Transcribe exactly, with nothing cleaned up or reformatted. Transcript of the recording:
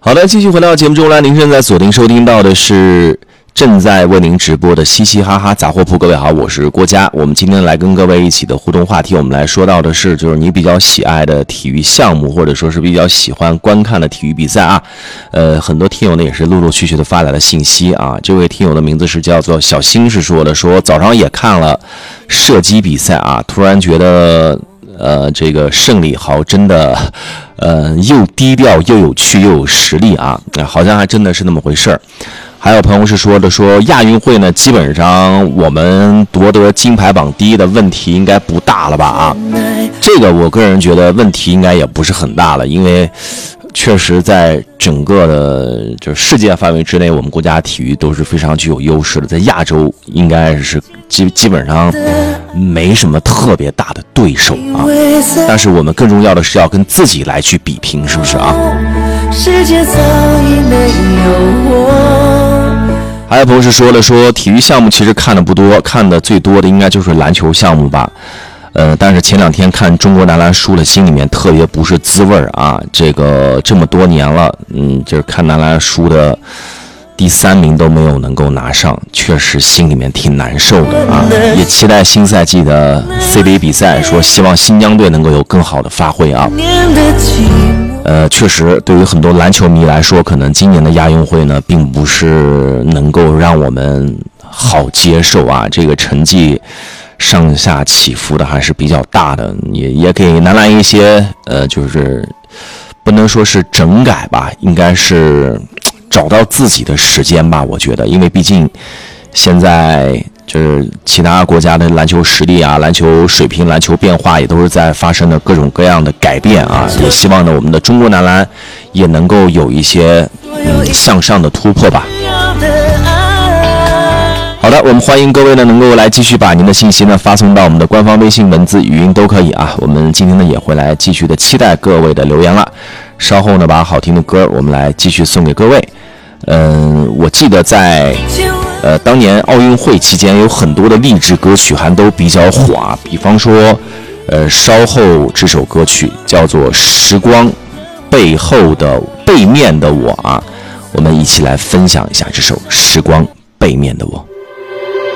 好的，继续回到节目中来，您正在锁定收听到的是正在为您直播的嘻嘻哈哈杂货铺。各位好，我是郭嘉。我们今天来跟各位一起的互动话题，我们来说到的是就是你比较喜爱的体育项目，或者说是比较喜欢观看的体育比赛啊。呃，很多听友呢也是陆陆续续的发来了信息啊。这位听友的名字是叫做小新，是说的说早上也看了射击比赛啊，突然觉得呃这个胜利豪真的呃又低调又有趣又有实力啊，好像还真的是那么回事儿。还有朋友是说的说亚运会呢，基本上我们夺得金牌榜第一的问题应该不大了吧啊？这个我个人觉得问题应该也不是很大了，因为确实在整个的就是世界范围之内，我们国家体育都是非常具有优势的，在亚洲应该是基基本上没什么特别大的对手啊。但是我们更重要的是要跟自己来去比拼，是不是啊？世界早已没有我。还有朋友是说了说体育项目其实看的不多，看的最多的应该就是篮球项目吧。呃，但是前两天看中国男篮输了，心里面特别不是滋味啊。这个这么多年了，嗯，就是看男篮输的第三名都没有能够拿上，确实心里面挺难受的啊。也期待新赛季的 C B A 比赛，说希望新疆队能够有更好的发挥啊。呃，确实，对于很多篮球迷来说，可能今年的亚运会呢，并不是能够让我们好接受啊。这个成绩上下起伏的还是比较大的，也也给男篮一些呃，就是不能说是整改吧，应该是找到自己的时间吧。我觉得，因为毕竟现在就是其他国家的篮球实力啊、篮球水平、篮球变化也都是在发生的各种各样的改变啊。也希望呢，我们的中国男篮也能够有一些嗯向上的突破吧。好的，我们欢迎各位呢能够来继续把您的信息呢发送到我们的官方微信、文字、语音都可以啊。我们今天呢也会来继续的期待各位的留言了。稍后呢把好听的歌我们来继续送给各位。嗯，我记得在呃当年奥运会期间有很多的励志歌曲还都比较火啊，比方说呃稍后这首歌曲叫做《时光背后的背面的我》啊，我们一起来分享一下这首《时光背面的我》。